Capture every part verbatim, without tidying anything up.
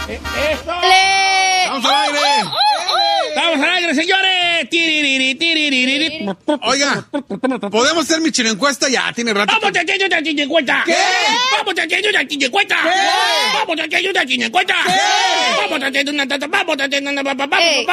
¡Eso! ¡Le! ¡Vamos al aire! Oh, oh, oh. ¡Vamos al aire, señores! Tiririri, tiririri. Oiga, ¿podemos hacer mi chino encuesta? Ya, tiene rato. ¡Vamos a hacer una chino encuesta! ¿Qué? ¡Vamos a hacer una chino encuesta! ¡Vamos a hacer una chino encuesta! ¡Vamos a hacer una... ¡Vamos a hacer una... ¡Vamos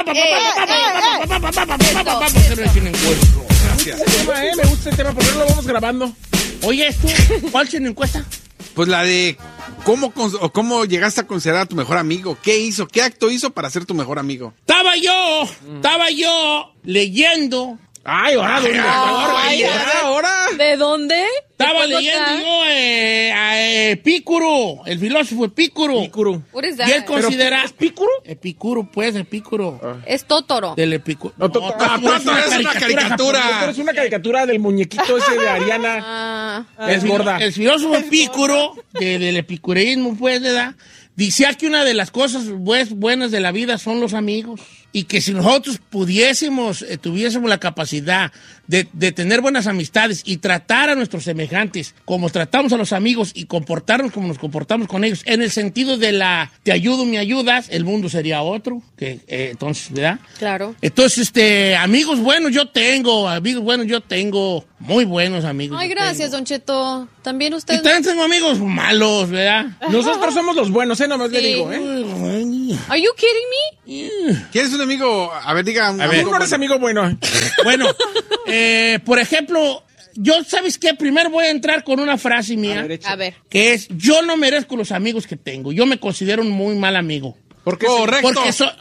a hacer una chino encuesta! Gracias. Ese tema, eh, me gusta ese tema, ¿por qué no lo vamos grabando? Oye, ¿tú cuál chino encuesta? Pues la de cómo, cons- o cómo llegaste a considerar a tu mejor amigo. ¿Qué hizo? ¿Qué acto hizo para ser tu mejor amigo? Estaba yo, estaba yo leyendo... Ay, ahora, ¿dónde? Ay, Ahora, ahora. ¿De dónde? Estaba ¿De cuándo leyendo está? yo eh, a Epicuro, el filósofo Epicuro. Pícuro. What is Y él that? considera... ¿Es Pícuro? Epicuro, pues, Epicuro. Es Totoro. Del Epicuro. No, to- No, ah, Totoro Totoro es una caricatura. Esto es una caricatura del muñequito ese de Ariana. Ah, Es El gorda. filo- El filósofo Epicuro, de- del epicureísmo, pues, ¿verdad? Decía que una de las cosas pues, buenas de la vida son los amigos. Y que si nosotros pudiésemos, eh, tuviésemos la capacidad de, de tener buenas amistades y tratar a nuestros semejantes como tratamos a los amigos y comportarnos como nos comportamos con ellos, en el sentido de la te ayudo, me ayudas, el mundo sería otro. Que, eh, entonces, ¿verdad? claro. Entonces, este, amigos buenos yo tengo, amigos buenos yo tengo, muy buenos amigos. Ay, yo gracias, tengo. Don Cheto. También Y usted. también tengo amigos malos, ¿verdad? Nosotros somos los buenos, ¿eh? Nomás le Sí. digo, ¿eh? Are you kidding me? ¿Quién es un amigo? A ver, diga un A ver. amigo Tú no eres bueno. amigo bueno. Bueno, eh, por ejemplo, yo, ¿sabes qué? Primero voy a entrar con una frase mía, A ver, echa. A ver. que es, yo no merezco los amigos que tengo. Yo me considero un muy mal amigo. ¿Por qué? Correcto. Porque so-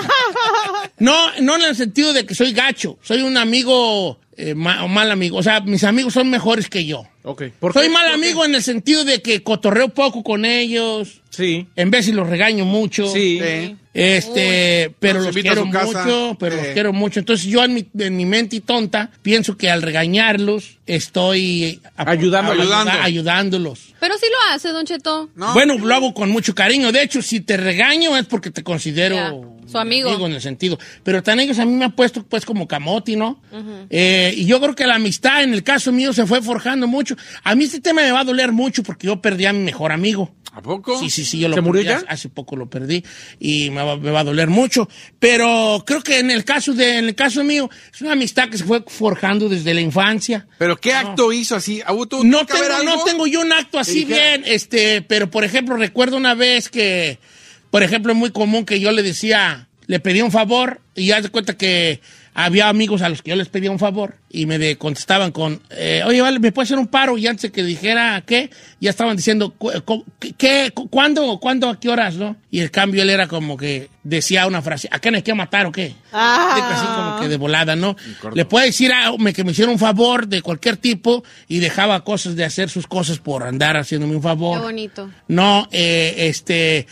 no, no en el sentido de que soy gacho. Soy un amigo, eh, ma- mal amigo. O sea, mis amigos son mejores que yo. Ok. ¿Por Soy qué? mal ¿Por qué? amigo en el sentido de que cotorreo poco con ellos. Sí. En vez si los regaño mucho. Sí. Sí. Este, pero Los los invito a quiero su casa. mucho, pero Sí. los quiero mucho. Entonces yo en mi, en mi mente tonta pienso que al regañarlos estoy ap- Ayudando. ayuda- ayudándolos. Pero sí lo hace, Don Cheto. ¿No? Bueno, lo hago con mucho cariño. De hecho, si te regaño es porque te considero Ya, su amigo. en el sentido. Pero tan ellos a mí me han puesto pues como camote, ¿no? Eh, y yo creo que la amistad en el caso mío se fue forjando mucho. A mí este tema me va a doler mucho porque yo perdí a mi mejor amigo. ¿A poco? Sí, sí, sí, yo lo ¿Se murió perdí, ya? hace- Hace poco lo perdí y me va, me va a doler mucho. Pero creo que en el caso de, en el caso mío, es una amistad que se fue forjando desde la infancia. ¿Pero qué acto hizo así? ¿Hubo tú- No tuvo que haber tengo, no algo? tengo yo un acto así Que dijera- bien, este, pero por ejemplo, recuerdo una vez que, por ejemplo, es muy común que yo le decía, le pedía un favor y ya se cuenta que había amigos a los que yo les pedía un favor y me de- contestaban con, eh, oye, vale, ¿me puedes hacer un paro? Y antes de que dijera qué, ya estaban diciendo, cu- cu- ¿qué? qué cu- ¿Cuándo? ¿Cuándo? ¿A qué horas? ¿No? Y el cambio él era como que decía una frase, ¿a qué me hay que matar o qué? Así como que de volada, ¿no? Le puede decir a, me, que me hiciera un favor de cualquier tipo y dejaba cosas de hacer sus cosas por andar haciéndome un favor. Qué bonito. No, eh, este,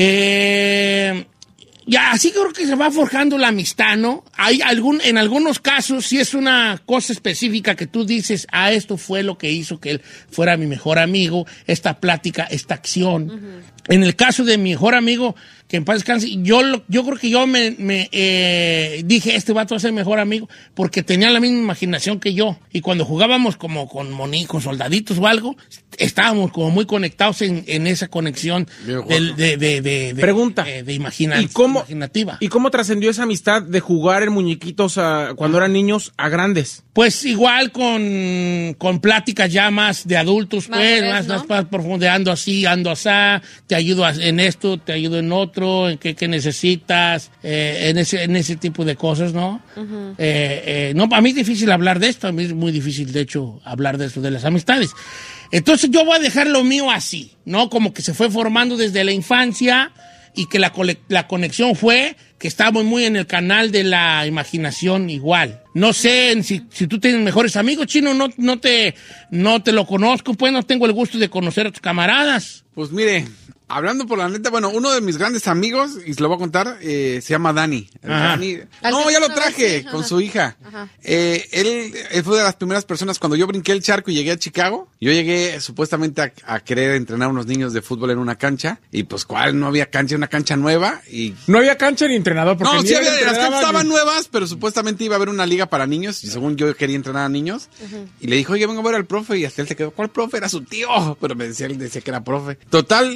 eh, ya, así creo que se va forjando la amistad, ¿no? Hay algún, en algunos casos, si es una cosa específica que tú dices, ah, esto fue lo que hizo que él fuera mi mejor amigo, esta plática, esta acción. En el caso de mi mejor amigo, que en paz descanse, yo, lo- yo creo que yo me, me, eh, dije, este vato va a ser mejor amigo, porque tenía la misma imaginación que yo. Y cuando jugábamos como con moní, con soldaditos o algo, estábamos como muy conectados en, en esa conexión Bien, del- de, de, de, de- Pregunta. de, de imagina- ¿Y cómo, imaginativa. ¿Y cómo trascendió esa amistad de jugar en muñequitos a- cuando eran niños a grandes? Pues igual con, con pláticas ya más de adultos, pues, Madurez, más, ¿no? más, más profundas, ando así, ando así, te ayudo a- en esto, te ayudo en otro, en qué, qué necesitas, eh, en, ese, en ese tipo de cosas, ¿no? Eh, eh, no, a mí es difícil hablar de esto, a mí es muy difícil, de hecho, hablar de esto, de las amistades. Entonces yo voy a dejar lo mío así, ¿no? Como que se fue formando desde la infancia y que la, cole- la conexión fue que estábamos muy en el canal de la imaginación igual. No sé en si, si tú tienes mejores amigos, Chino, no, no, te, no te lo conozco, pues no tengo el gusto de conocer a tus camaradas. Pues mire, hablando por la neta, bueno, uno de mis grandes amigos, y se lo voy a contar, eh, se llama Dani. Ajá. Dani- Al No, que ya lo una vez, traje sí, con ajá. su hija. Ajá. Eh, él, él fue de las primeras personas cuando yo brinqué el charco y llegué a Chicago. Yo llegué supuestamente a, a querer entrenar a unos niños de fútbol en una cancha. Y pues, ¿cuál? No había cancha, una cancha nueva. Y No había cancha ni entrenador. Porque no, ni sí él había, las entrenaba canchas estaban ni- nuevas, pero supuestamente iba a haber una liga para niños, y según yo quería entrenar a niños. Y le dijo, oye, vengo a ver al profe, y hasta él se quedó, ¿cuál profe? Era su tío, pero me decía, él decía que era profe. Total, eh,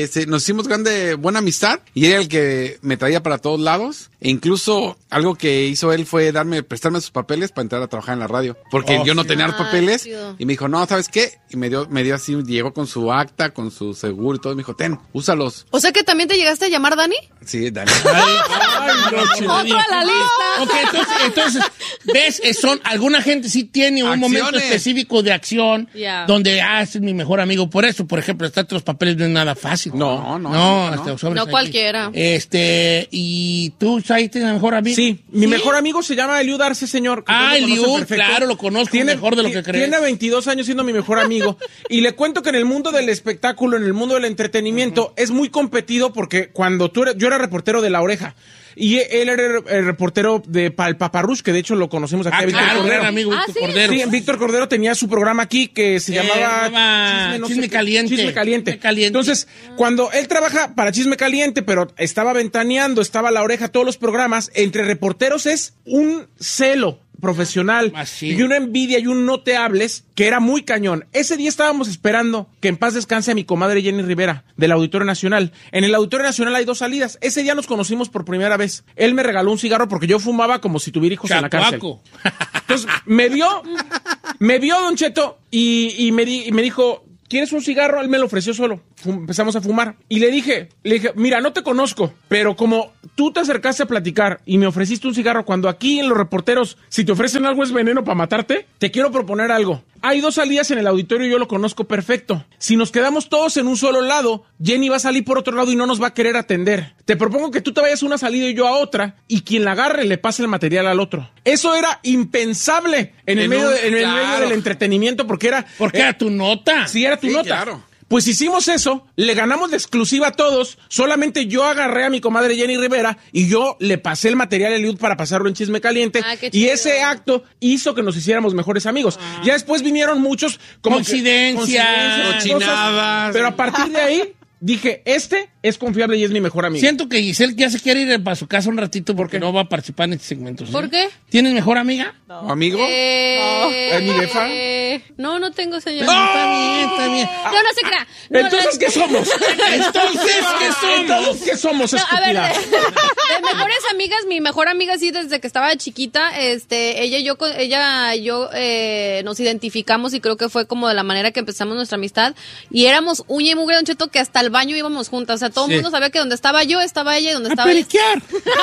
se- nos hicimos grande, buena amistad, y era el que me traía para todos lados, e incluso algo que hizo él fue darme, prestarme sus papeles para entrar a trabajar en la radio, porque Oh, yo no sí. tenía los Ay, papeles, chido. y me dijo, no, ¿sabes qué? Y me dio, me dio así, llegó con su acta, con su seguro y todo, y me dijo, ten, úsalos. O sea que también te llegaste a llamar Dani. Sí, dale. Ay, no, chido. Otro a la lista. Ok, entonces, entonces, ¿ves? Eh, Son, alguna gente sí tiene un Acciones. momento específico de acción Ya. donde, ah, este es mi mejor amigo. Por eso, por ejemplo, estar los papeles no es nada fácil. No, no, No, no, hasta no. sobres No aquí. cualquiera. Este, ¿y tú, Chay, tienes mejor amigo? Sí, mi mejor amigo se llama Eliud Arce, señor. que Ah, usted lo conoce Eliud, perfecto. claro, lo conozco mejor de lo que ti- crees. Tiene veintidós años siendo mi mejor amigo. Y le cuento que en el mundo del espectáculo, en el mundo del entretenimiento, es muy competido porque cuando tú eres, yo era reportero de La Oreja. Y él era el, el reportero de Pal Paparrush, que de hecho lo conocemos aquí Ah, a Víctor claro, Cordero. gran amigo Ah, Víctor ¿sí? Cordero. Sí, Víctor Cordero tenía su programa aquí que se Eh, llamaba llamaba no Chisme qué- Caliente. Chisme Caliente. Chisme Caliente. Entonces, cuando él trabaja para Chisme Caliente, pero estaba ventaneando, estaba a La Oreja, todos los programas, entre reporteros es un celo profesional Así. y una envidia y un no te hables que era muy cañón. Ese día estábamos esperando que en paz descanse a mi comadre Jenny Rivera del Auditorio Nacional. En el Auditorio Nacional hay dos salidas. Ese día nos conocimos por primera vez. Él me regaló un cigarro porque yo fumaba como si tuviera hijos en la cárcel. Chacuaco. Entonces, me vio, me vio Don Cheto y, y me, di- y me dijo, ¿quieres un cigarro? Él me lo ofreció solo. Fum- empezamos a fumar. Y le dije, le dije, mira, no te conozco, pero como tú te acercaste a platicar y me ofreciste un cigarro, cuando aquí en los reporteros, si te ofrecen algo es veneno para matarte, te quiero proponer algo. Hay dos salidas en el auditorio y yo lo conozco perfecto. Si nos quedamos todos en un solo lado, Jenny va a salir por otro lado y no nos va a querer atender. Te propongo que tú te vayas a una salida y yo a otra, y quien la agarre le pase el material al otro. Eso era impensable en el, En medio, un- de- en el medio claro. del entretenimiento, porque era... Porque eh, era tu nota. Sí, era tu Sí, nota. claro. Pues hicimos eso, le ganamos de exclusiva a todos, solamente yo agarré a mi comadre Jenny Rivera y yo le pasé el material a Eliud para pasarlo en Chisme Caliente, Ah, qué y chido. ese acto hizo que nos hiciéramos mejores amigos. Ya después vinieron muchos como que- Coincidencias, coincidencias, cochinadas. cosas, pero a partir de ahí dije, este es confiable y es mi mejor amigo. Siento que Giselle ya se quiere ir para su casa un ratito porque no va a participar en este segmento. ¿sí? ¿Por qué? ¿Tienes mejor amiga? ¿O amigo? Eh, ¿Es mi befa? eh, no, no tengo, señor. No, está bien, está bien. No, no se crea. No, Entonces, no, ¿qué somos? Entonces, ¿qué somos? Entonces, ¿qué somos, No, a ver, estúpida? de, de mejores amigas, mi mejor amiga sí desde que estaba chiquita, este, ella y yo, con- ella y yo eh, nos identificamos y creo que fue como de la manera que empezamos nuestra amistad y éramos uña y mugre, Don Cheto, que hasta el baño íbamos juntas, o sea, todo el Sí. mundo sabía que donde estaba yo estaba ella y donde A estaba ella. periquear.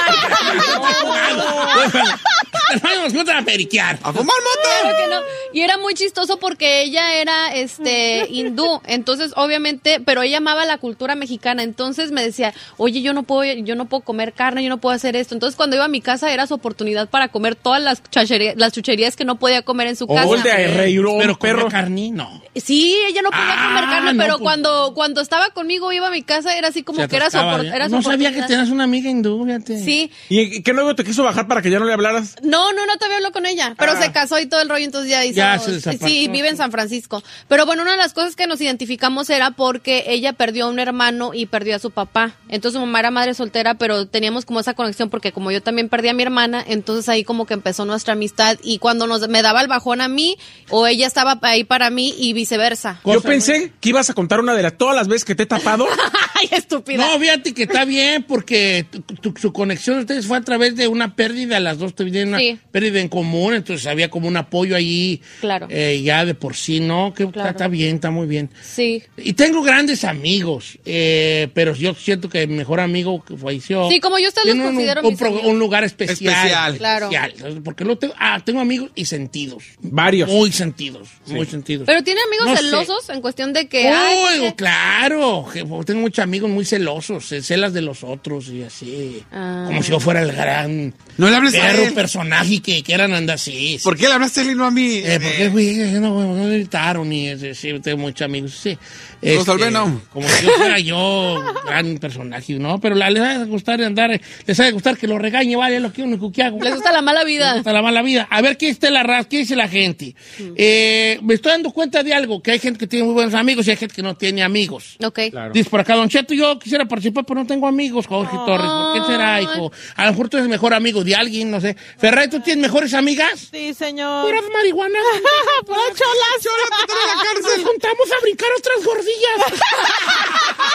Vamos juntos a periquear. ¡A fumar mota! Claro que no. Y era muy chistoso porque ella era este hindú, entonces obviamente, pero ella amaba la cultura mexicana, entonces me decía, oye, yo no puedo, yo no puedo comer carne, yo no puedo hacer esto. Entonces cuando iba a mi casa era su oportunidad para comer todas las chacherías, las chucherías que no podía comer en su casa. O el de reír un Pero perro. perro carní, no. Sí, ella no podía Ah, comer carne, no, pero pues. cuando, cuando estaba conmigo, iba a mi casa, era así como Se que era su, atascaba, opor- ¿eh? era su No sabía que oportunidad. tenías una amiga hindú, fíjate. Sí. ¿Y qué luego te quiso bajar para que ya no le hablaras? No, no, no todavía hablo con ella, pero Ah. se casó y todo el rollo, entonces ya hizo. Ya se desapartó. Sí, vive en San Francisco. Pero bueno, una de las cosas que nos identificamos era porque ella perdió a un hermano y perdió a su papá. Entonces su mamá era madre soltera, pero teníamos como esa conexión porque como yo también perdí a mi hermana, entonces ahí como que empezó nuestra amistad y cuando nos me daba el bajón a mí o ella estaba ahí para mí y viceversa. Yo Cosa, pensé que ibas a contar una de las todas las veces que te he tapado. Ay, estúpida. No, fíjate que está bien porque tu- tu- su conexión de ustedes fue a través de una pérdida, las dos tuvieron una Sí. pérdida en común, entonces había como un apoyo allí. Claro. eh, ya de por sí, ¿no? Que Claro. está, está bien, está muy bien. Sí. Y tengo grandes amigos, eh, pero yo siento que mi mejor amigo que falleció. Sí, como yo ustedes los tiene un- considero un, mis pro- amigos. un lugar especial. Especial. Claro. especial, porque lo tengo, ah, tengo amigos y sentidos. Varios. Muy sentidos, muy sentidos. Pero tiene amigos No sé. celosos en cuestión de que. ay, Uy, que- claro, que tengo muchos amigos muy celosos, se celas de los otros y así, Ah. como si yo fuera el gran No le hables a perro él. personaje que quieran andar así. ¿Por qué le hablaste a él y no a mí? Eh, porque, güey, no, no me gritaron y ese, sí, tengo muchos amigos, sí. Este, Rosalba, no. Como si yo fuera yo gran personaje, ¿no? Pero la, les ha de gustar andar, les ha de gustar que lo regañe, vale, lo que único que hago. Les gusta la mala vida. Hasta la mala vida. A ver qué está la raza, qué dice la gente. Eh, me estoy dando cuenta de algo, que hay gente que tiene muy buenos amigos y hay gente que no tiene amigos. Ok. Claro. Dice por acá, Don Cheto, yo quisiera participar, pero no tengo amigos, Jorge Torres. ¿Por qué será, hijo? A lo mejor tú eres mejor amigo de alguien, no sé. Ferrari, ¿tú tienes mejores amigas? Sí, señor. Puras marihuanas. Pura cholas. Nos juntamos a brincar otras gordillas.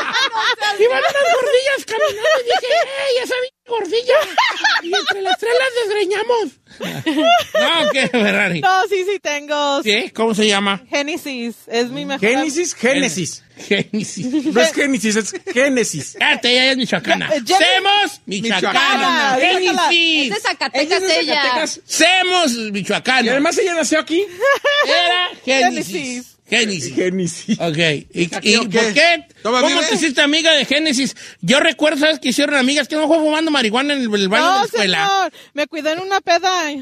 Iban unas gordillas caminando y dije, ¡ey, esa gordilla! Y entre las tres las desgreñamos. No, ¿qué, Ferrari? No, sí, sí tengo. ¿Qué? ¿Cómo se llama? Génesis, es mi mejor. Génesis, Génesis. Génesis. No es Génesis, es Génesis. Cállate, ella es michoacana. Eh, Jenny- Semos michoacana. Michoacana. Génesis. Es de Zacatecas Ella es de ella. Zacatecas. Semos Y michoacana. además ella nació aquí. Era Génesis. Génesis. Génesis. Génesis. Ok. ¿Y, ¿Aquí y o por qué? qué? ¿Toma ¿Cómo vive? te hiciste amiga de Génesis? Yo recuerdo, ¿sabes? Que hicieron amigas que no fue fumando marihuana en el, el baño de la No, escuela. señor, me cuidé en una peda.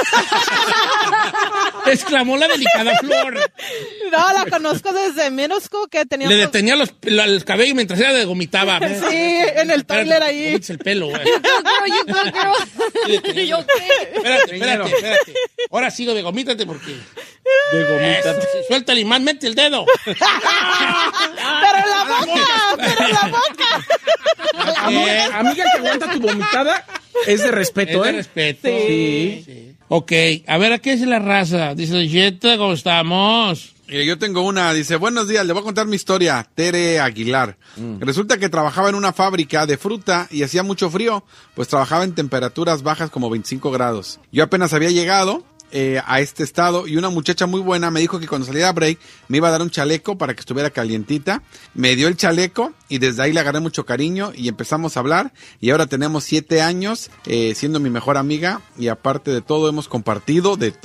Exclamó la delicada Flor. No, la conozco desde middle school que teníamos... Le detenía los, la- el cabello mientras ella le gomitaba. Sí, en el toilet ahí. Gomitas el pelo, güey. Yo creo, yo creo, creo. ¿Yo qué? Espérate, espérate, espérate. Ahora sigo de gomítate porque... De Eso, gomita. sí, suelta el imán, mete el dedo. Pero en la boca, pero en la boca. Bien. Amiga que aguanta tu vomitada es de respeto, Es de ¿eh? respeto. Sí. Sí. Ok, a ver, ¿a qué es la raza? Dice Jetta, ¿cómo estamos? Mire, yo tengo una, dice, buenos días, le voy a contar mi historia, Tere Aguilar. Resulta que trabajaba en una fábrica de fruta y hacía mucho frío, pues trabajaba en temperaturas bajas como veinticinco grados. Yo apenas había llegado eh, a este estado y una muchacha muy buena me dijo que cuando saliera a break me iba a dar un chaleco para que estuviera calientita. Me dio el chaleco y desde ahí le agarré mucho cariño y empezamos a hablar y ahora tenemos siete años eh, siendo mi mejor amiga y aparte de todo hemos compartido de todo.